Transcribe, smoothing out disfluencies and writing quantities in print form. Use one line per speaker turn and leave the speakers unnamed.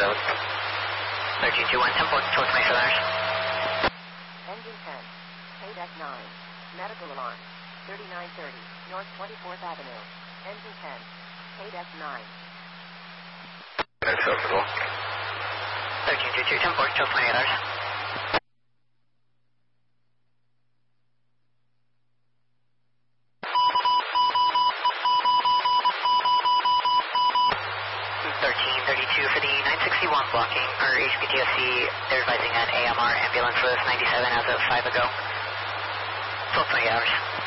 1321, 10-4, 27 hours.
Engine 10, KDEC 9, medical alarm, 3930, North 24th Avenue. Engine 10, KDEC 9.
Acceptable.
1322, 10-4, 28 hours. For the 961 blocking, or HPTSC, they're advising an AMR ambulance with 97 as of 5 ago. 12:20 hours.